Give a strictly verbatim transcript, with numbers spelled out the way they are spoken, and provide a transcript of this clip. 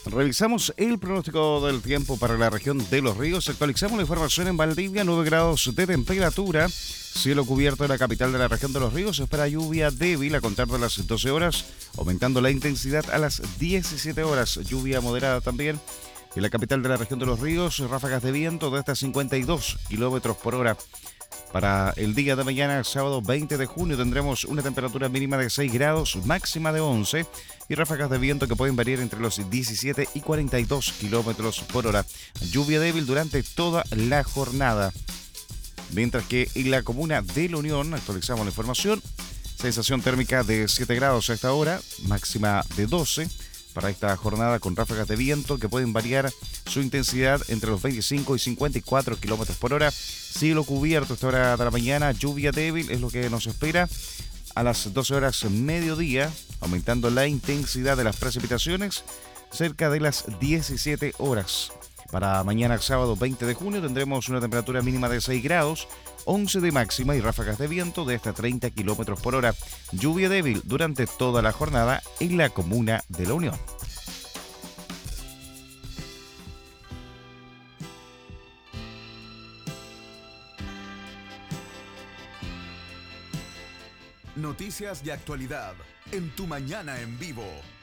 Revisamos el pronóstico del tiempo para la región de Los Ríos. Actualizamos la información en Valdivia, nueve grados de temperatura. Cielo cubierto en la capital de la región de Los Ríos. Se espera lluvia débil a contar de las doce horas, aumentando la intensidad a las diecisiete horas. Lluvia moderada también en la capital de la región de Los Ríos. Ráfagas de viento de hasta cincuenta y dos kilómetros por hora. Para el día de mañana, sábado veinte de junio, tendremos una temperatura mínima de seis grados, máxima de once y ráfagas de viento que pueden variar entre los diecisiete y cuarenta y dos kilómetros por hora. Lluvia débil durante toda la jornada. Mientras que en la comuna de La Unión, actualizamos la información, sensación térmica de siete grados a esta hora, máxima de doce. Para esta jornada con ráfagas de viento que pueden variar su intensidad entre los veinticinco y cincuenta y cuatro kilómetros por hora. Cielo cubierto a esta hora de la mañana, lluvia débil es lo que nos espera a las doce horas mediodía, aumentando la intensidad de las precipitaciones cerca de las diecisiete horas. Para mañana sábado veinte de junio tendremos una temperatura mínima de seis grados, once de máxima y ráfagas de viento de hasta treinta kilómetros por hora. Lluvia débil durante toda la jornada en la comuna de La Unión. Noticias de actualidad en Tu Mañana en Vivo.